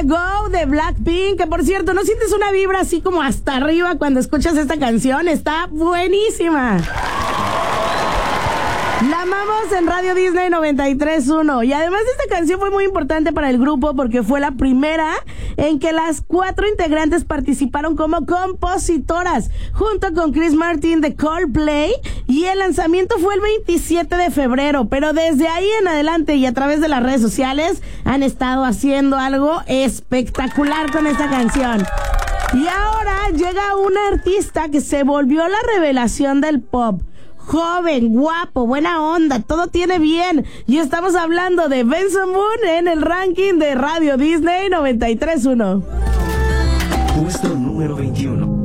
Go de Blackpink, que por cierto, ¿no sientes una vibra así como hasta arriba cuando escuchas esta canción? Está buenísima. La amamos en Radio Disney 93.1. Y además esta canción fue muy importante para el grupo porque fue la primera en que las 4 integrantes participaron como compositoras junto con Chris Martin de Coldplay, y el lanzamiento fue el 27 de febrero, pero desde ahí en adelante y a través de las redes sociales han estado haciendo algo espectacular con esta canción. Y ahora llega una artista que se volvió la revelación del pop. Joven, guapo, buena onda, todo tiene bien. Y estamos hablando de Benson Moon en el ranking de Radio Disney 93.1. Puesto número 21.